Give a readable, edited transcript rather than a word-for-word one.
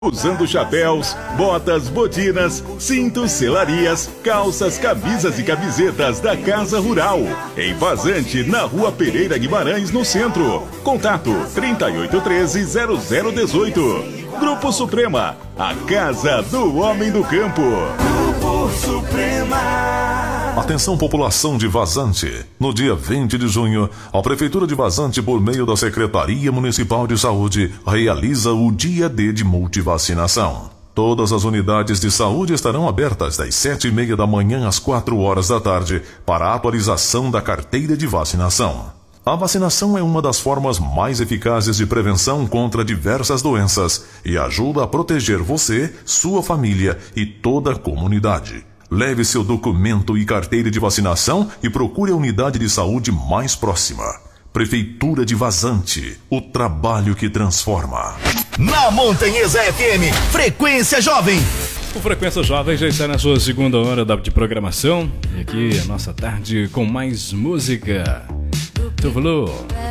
Usando chapéus, botas, botinas, cintos, selarias, calças, camisas e camisetas da Casa Rural. Em Vazante, na Rua Pereira Guimarães, no centro. Contato 3813-0018. Grupo Suprema, a casa do homem do campo. Grupo Suprema. Atenção, população de Vazante. No dia 20 de junho, a Prefeitura de Vazante, por meio da Secretaria Municipal de Saúde, realiza o Dia D de multivacinação. Todas as unidades de saúde estarão abertas das 7h30 da manhã às 4h da tarde para a atualização da carteira de vacinação. A vacinação é uma das formas mais eficazes de prevenção contra diversas doenças e ajuda a proteger você, sua família e toda a comunidade. Leve seu documento e carteira de vacinação e procure a unidade de saúde mais próxima. Prefeitura de Vazante, o trabalho que transforma. Na Montanhesa FM, Frequência Jovem. O Frequência Jovem já está na sua segunda hora de programação. E aqui a nossa tarde com mais música. Tu falou?